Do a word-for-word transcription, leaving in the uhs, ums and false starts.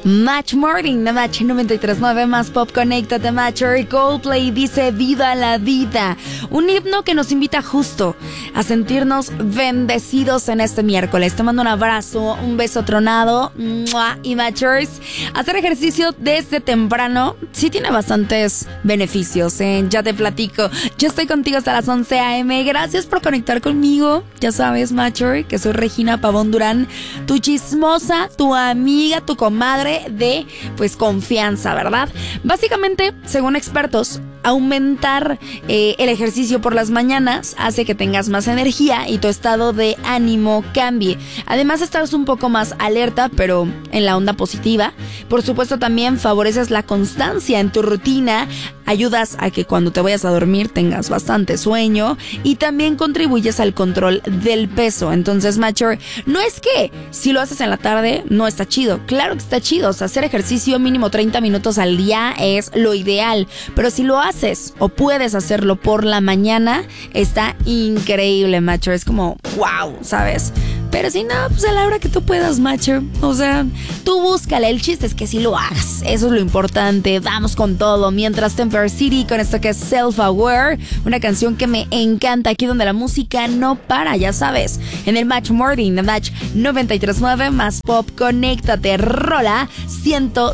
Match Morning, The Match noventa y tres punto nueve más Pop, conéctate, Matcher. Coldplay dice viva la vida. Un himno que nos invita justo a sentirnos bendecidos en este miércoles. Te mando un abrazo, un beso tronado. ¡Mua! Y Matchers, hacer ejercicio desde temprano sí tiene bastantes beneficios, ¿eh? Ya te platico. Yo estoy contigo hasta las once a.m. Gracias por conectar conmigo. Ya sabes, Matcher, que soy Regina Pavón Durán, tu chismosa, tu amiga, tu comadre de, pues, confianza, ¿verdad? Básicamente, según expertos, aumentar eh, el ejercicio por las mañanas hace que tengas más energía y tu estado de ánimo cambie. Además, estás un poco más alerta, pero en la onda positiva. Por supuesto, también favoreces la constancia en tu rutina, ayudas a que cuando te vayas a dormir tengas bastante sueño y también contribuyes al control del peso. Entonces, Matcher, no es que si lo haces en la tarde no está chido. Claro que está chido. O sea, hacer ejercicio mínimo treinta minutos al día es lo ideal. Pero si lo haces o puedes hacerlo por la mañana, está increíble, Matcher. Es como, wow, ¿sabes? Pero si no, pues a la hora que tú puedas, Matcher. O sea, tú búscale. El chiste es que si lo hagas. Eso es lo importante. Vamos con todo. Mientras Temper City con esto que es Self Aware. Una canción que me encanta. Aquí donde la música no para, ya sabes. En el Match Morning, The Match noventa y tres punto nueve más Pop. Conéctate. Rola ciento